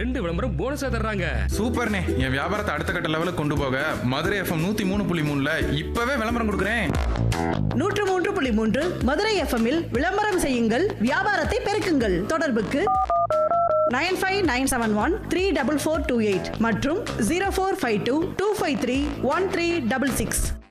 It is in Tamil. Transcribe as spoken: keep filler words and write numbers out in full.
ரெண்டு விளம்பரம் போனஸா தர்றாங்க. சூப்பர்ண்ணே, என் வியாபாரத்தை அடுத்த கட்ட லெவலுக்கு கொண்டு போக மதுரை எஃப்எம் நூத்தி மூணு புள்ளி மூணுல இப்பவே விளம்பரம் கொடுக்குறேன். நூற்று மூன்று புள்ளி மூன்று மதுரை எஃப்எம்மில் விளம்பரம் செய்யுங்கள், வியாபாரத்தை பெருக்குங்கள். தொடர்புக்கு nine five nine seven one three double four two eight மற்றும் zero four five two two five three one three double six.